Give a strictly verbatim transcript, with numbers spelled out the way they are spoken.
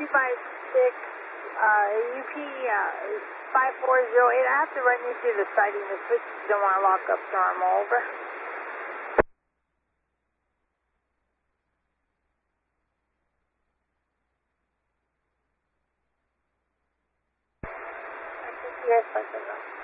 two five six, uh, U P, uh, five four zero eight. I have to run you through the sighting. The switch don't want to lock up, so I'm over. Yes, I can know.